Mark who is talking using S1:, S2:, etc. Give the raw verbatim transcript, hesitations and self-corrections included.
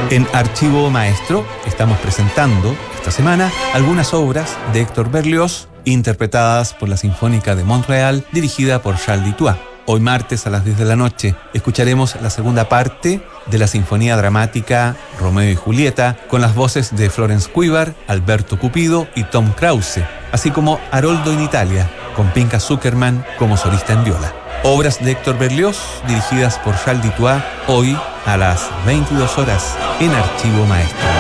S1: En Archivo Maestro estamos presentando esta semana algunas obras de Héctor Berlioz interpretadas por la Sinfónica de Montreal dirigida por Charles Dutoit. Hoy martes a las diez de la noche escucharemos la segunda parte de la Sinfonía Dramática Romeo y Julieta con las voces de Florence Quivar, Alberto Cupido y Tom Krause, así como Haroldo in Italia con Pinka Zuckerman como solista en viola. Obras de Héctor Berlioz dirigidas por Charles Dutoit hoy a las veintidós horas en Archivo Maestro.